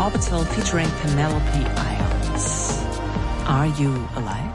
Orbital featuring Penelope Isles. Are you alive?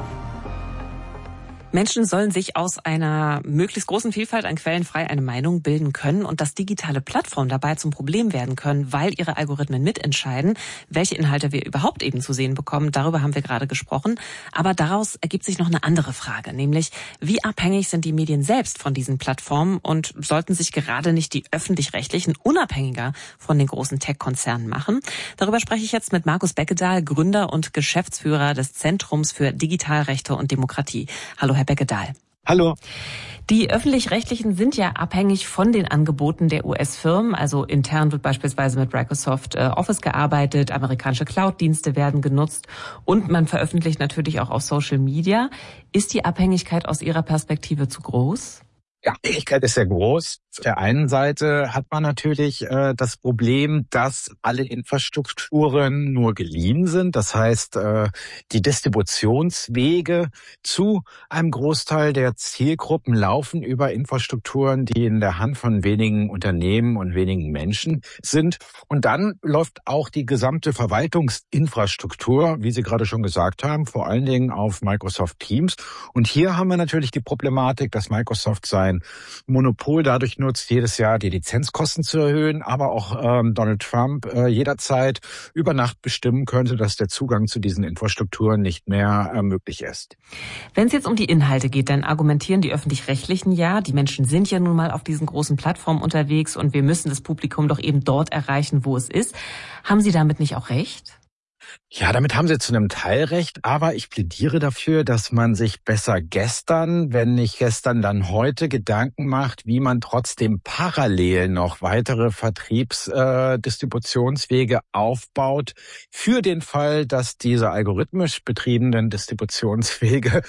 Menschen sollen sich aus einer möglichst großen Vielfalt an Quellen frei eine Meinung bilden können und dass digitale Plattformen dabei zum Problem werden können, weil ihre Algorithmen mitentscheiden, welche Inhalte wir überhaupt eben zu sehen bekommen. Darüber haben wir gerade gesprochen. Aber daraus ergibt sich noch eine andere Frage, nämlich wie abhängig sind die Medien selbst von diesen Plattformen und sollten sich gerade nicht die Öffentlich-Rechtlichen unabhängiger von den großen Tech-Konzernen machen? Darüber spreche ich jetzt mit Markus Beckedahl, Gründer und Geschäftsführer des Zentrums für Digitalrechte und Demokratie. Hallo, Herr Beckedahl. Hallo. Die Öffentlich-Rechtlichen sind ja abhängig von den Angeboten der US-Firmen. Also intern wird beispielsweise mit Microsoft Office gearbeitet, amerikanische Cloud-Dienste werden genutzt und man veröffentlicht natürlich auch auf Social Media. Ist die Abhängigkeit aus Ihrer Perspektive zu groß? Ja, die Abhängigkeit ist sehr groß. Auf der einen Seite hat man natürlich das Problem, dass alle Infrastrukturen nur geliehen sind. Das heißt, die Distributionswege zu einem Großteil der Zielgruppen laufen über Infrastrukturen, die in der Hand von wenigen Unternehmen und wenigen Menschen sind. Und dann läuft auch die gesamte Verwaltungsinfrastruktur, wie Sie gerade schon gesagt haben, vor allen Dingen auf Microsoft Teams. Und hier haben wir natürlich die Problematik, dass Microsoft sein Monopol dadurch nutzt, jedes Jahr die Lizenzkosten zu erhöhen, aber auch Donald Trump jederzeit über Nacht bestimmen könnte, dass der Zugang zu diesen Infrastrukturen nicht mehr möglich ist. Wenn es jetzt um die Inhalte geht, dann argumentieren die Öffentlich-Rechtlichen ja, die Menschen sind ja nun mal auf diesen großen Plattformen unterwegs und wir müssen das Publikum doch eben dort erreichen, wo es ist. Haben Sie damit nicht auch recht? Ja, damit haben Sie zu einem Teil recht, aber ich plädiere dafür, dass man sich besser gestern, wenn nicht gestern, dann heute Gedanken macht, wie man trotzdem parallel noch weitere Vertriebsdistributionswege aufbaut, für den Fall, dass diese algorithmisch betriebenen Distributionswege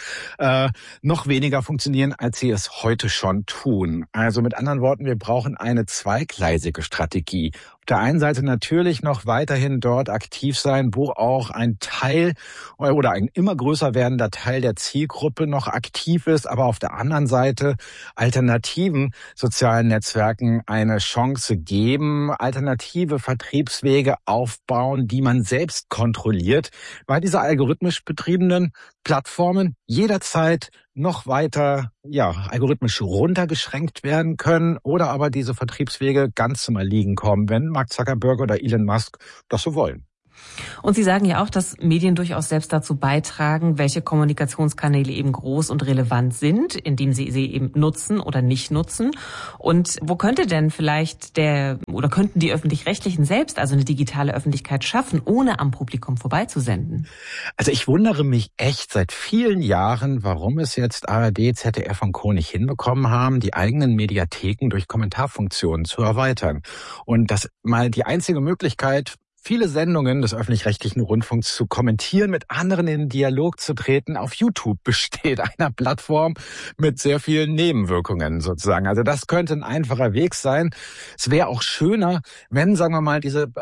noch weniger funktionieren, als sie es heute schon tun. Also mit anderen Worten, wir brauchen eine zweigleisige Strategie. Auf der einen Seite natürlich noch weiterhin dort aktiv sein, wo auch ein Teil oder ein immer größer werdender Teil der Zielgruppe noch aktiv ist, aber auf der anderen Seite alternativen sozialen Netzwerken eine Chance geben, alternative Vertriebswege aufbauen, die man selbst kontrolliert, weil diese algorithmisch betriebenen Plattformen jederzeit noch weiter algorithmisch runtergeschränkt werden können oder aber diese Vertriebswege ganz zum Erliegen kommen, wenn Mark Zuckerberg oder Elon Musk das so wollen. Und Sie sagen ja auch, dass Medien durchaus selbst dazu beitragen, welche Kommunikationskanäle eben groß und relevant sind, indem sie eben nutzen oder nicht nutzen. Und wo könnte denn vielleicht könnten die Öffentlich-Rechtlichen selbst also eine digitale Öffentlichkeit schaffen, ohne am Publikum vorbeizusenden? Also ich wundere mich echt seit vielen Jahren, warum es jetzt ARD, ZDF und Co. nicht hinbekommen haben, die eigenen Mediatheken durch Kommentarfunktionen zu erweitern. Und das mal die einzige Möglichkeit, viele Sendungen des öffentlich-rechtlichen Rundfunks zu kommentieren, mit anderen in Dialog zu treten, auf YouTube besteht, einer Plattform mit sehr vielen Nebenwirkungen sozusagen. Also das könnte ein einfacher Weg sein. Es wäre auch schöner, wenn, sagen wir mal, diese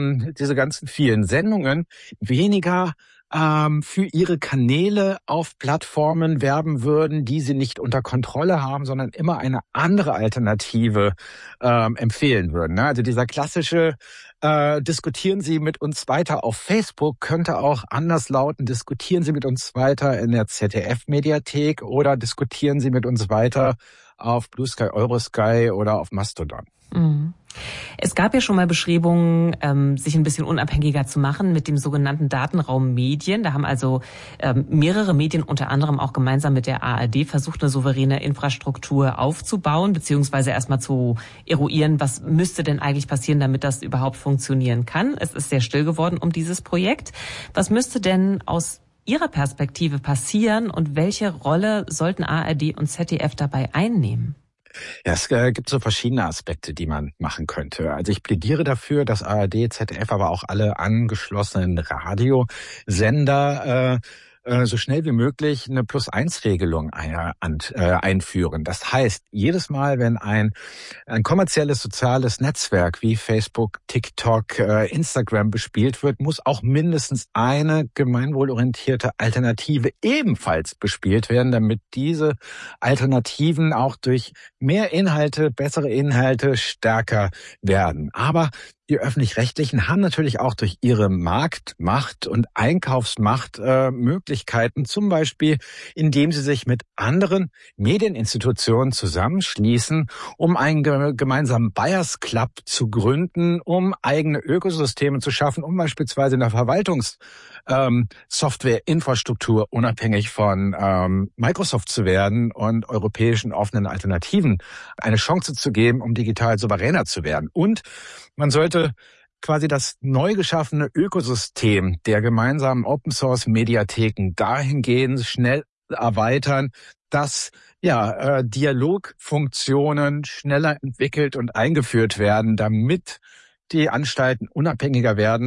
ganzen vielen Sendungen weniger für ihre Kanäle auf Plattformen werben würden, die sie nicht unter Kontrolle haben, sondern immer eine andere Alternative empfehlen würden. Also dieser klassische diskutieren Sie mit uns weiter auf Facebook könnte auch anders lauten, diskutieren Sie mit uns weiter in der ZDF-Mediathek oder diskutieren Sie mit uns weiter auf Blue Sky, Eurosky oder auf Mastodon. Mhm. Es gab ja schon mal Bestrebungen, sich ein bisschen unabhängiger zu machen mit dem sogenannten Datenraum Medien. Da haben also mehrere Medien, unter anderem auch gemeinsam mit der ARD, versucht, eine souveräne Infrastruktur aufzubauen, beziehungsweise erstmal zu eruieren, was müsste denn eigentlich passieren, damit das überhaupt funktionieren kann. Es ist sehr still geworden um dieses Projekt. Was müsste denn aus Ihrer Perspektive passieren und welche Rolle sollten ARD und ZDF dabei einnehmen? Ja, es gibt so verschiedene Aspekte, die man machen könnte. Also ich plädiere dafür, dass ARD, ZDF, aber auch alle angeschlossenen Radiosender so schnell wie möglich eine Plus-1-Regelung einführen. Das heißt, jedes Mal, wenn ein kommerzielles soziales Netzwerk wie Facebook, TikTok, Instagram bespielt wird, muss auch mindestens eine gemeinwohlorientierte Alternative ebenfalls bespielt werden, damit diese Alternativen auch durch mehr Inhalte, bessere Inhalte stärker werden. Aber Die Öffentlich-Rechtlichen haben natürlich auch durch ihre Marktmacht und Einkaufsmacht Möglichkeiten, zum Beispiel, indem sie sich mit anderen Medieninstitutionen zusammenschließen, um einen gemeinsamen Buyers Club zu gründen, um eigene Ökosysteme zu schaffen, um beispielsweise in der Verwaltungssoftwareinfrastruktur unabhängig von Microsoft zu werden und europäischen offenen Alternativen eine Chance zu geben, um digital souveräner zu werden. Und man sollte quasi das neu geschaffene Ökosystem der gemeinsamen Open-Source-Mediatheken dahingehend schnell erweitern, dass Dialogfunktionen schneller entwickelt und eingeführt werden, damit die Anstalten unabhängiger werden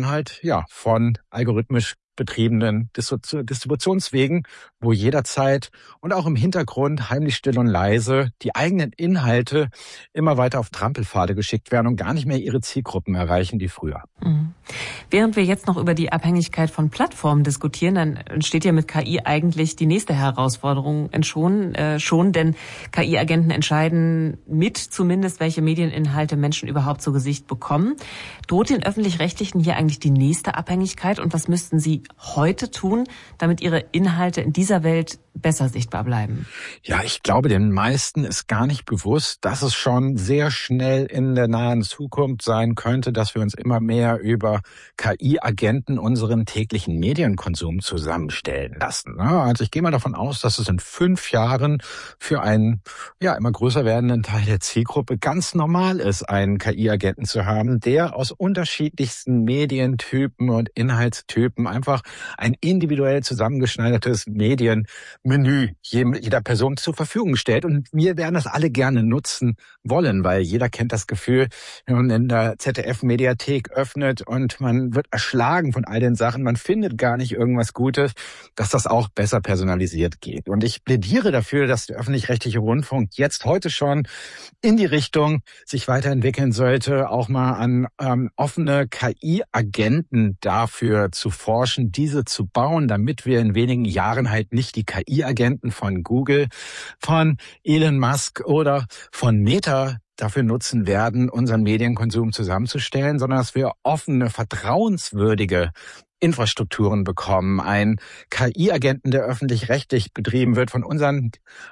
von algorithmisch betriebenen Distributionswegen, wo jederzeit und auch im Hintergrund heimlich still und leise die eigenen Inhalte immer weiter auf Trampelpfade geschickt werden und gar nicht mehr ihre Zielgruppen erreichen, die früher. Mhm. Während wir jetzt noch über die Abhängigkeit von Plattformen diskutieren, dann entsteht ja mit KI eigentlich die nächste Herausforderung schon, denn KI-Agenten entscheiden mit zumindest, welche Medieninhalte Menschen überhaupt zu Gesicht bekommen. Droht den Öffentlich-Rechtlichen hier eigentlich die nächste Abhängigkeit und was müssten sie heute tun, damit ihre Inhalte in dieser Welt besser sichtbar bleiben? Ja, ich glaube, den meisten ist gar nicht bewusst, dass es schon sehr schnell in der nahen Zukunft sein könnte, dass wir uns immer mehr über KI-Agenten unseren täglichen Medienkonsum zusammenstellen lassen. Also ich gehe mal davon aus, dass es in 5 Jahren für einen immer größer werdenden Teil der Zielgruppe ganz normal ist, einen KI-Agenten zu haben, der aus unterschiedlichsten Medientypen und Inhaltstypen einfach ein individuell zusammengeschneidertes Medienmenü jeder Person zur Verfügung stellt. Und wir werden das alle gerne nutzen wollen, weil jeder kennt das Gefühl, wenn man in der ZDF-Mediathek öffnet und man wird erschlagen von all den Sachen, man findet gar nicht irgendwas Gutes, dass das auch besser personalisiert geht. Und ich plädiere dafür, dass der öffentlich-rechtliche Rundfunk jetzt heute schon in die Richtung sich weiterentwickeln sollte, auch mal an offene KI-Agenten dafür zu forschen, diese zu bauen, damit wir in wenigen Jahren halt nicht die KI-Agenten von Google, von Elon Musk oder von Meta dafür nutzen werden, unseren Medienkonsum zusammenzustellen, sondern dass wir offene, vertrauenswürdige Infrastrukturen bekommen, einen KI-Agenten, der öffentlich-rechtlich betrieben wird, von unseren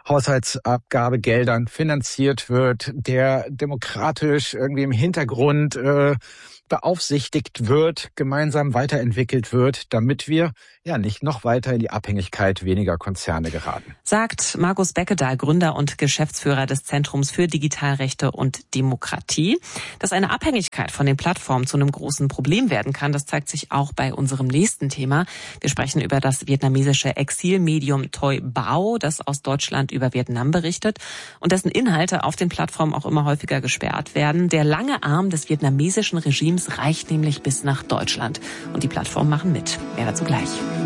Haushaltsabgabegeldern finanziert wird, der demokratisch irgendwie im Hintergrund beaufsichtigt wird, gemeinsam weiterentwickelt wird, damit wir nicht noch weiter in die Abhängigkeit weniger Konzerne geraten. Sagt Markus Beckedahl, Gründer und Geschäftsführer des Zentrums für Digitalrechte und Demokratie. Dass eine Abhängigkeit von den Plattformen zu einem großen Problem werden kann, das zeigt sich auch bei unserem nächsten Thema. Wir sprechen über das vietnamesische Exilmedium Toi Bao, das aus Deutschland über Vietnam berichtet und dessen Inhalte auf den Plattformen auch immer häufiger gesperrt werden. Der lange Arm des vietnamesischen Regimes reicht nämlich bis nach Deutschland. Und die Plattformen machen mit. Mehr dazu gleich.